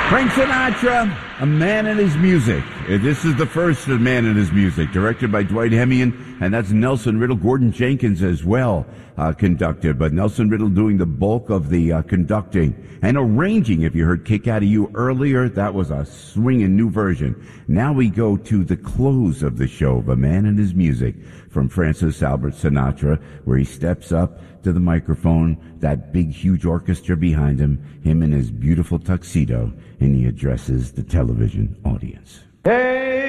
Frank Sinatra, A Man and His Music. This is the first of Man and His Music, directed by Dwight Hemian, and that's Nelson Riddle. Gordon Jenkins as well conducted, but Nelson Riddle doing the bulk of the conducting and arranging. If you heard Kick Out of You earlier, that was a swinging new version. Now we go to the close of the show of A Man and His Music from Francis Albert Sinatra, where he steps up to the microphone, that big, huge orchestra behind him in his beautiful tuxedo, and he addresses the television audience. Hey!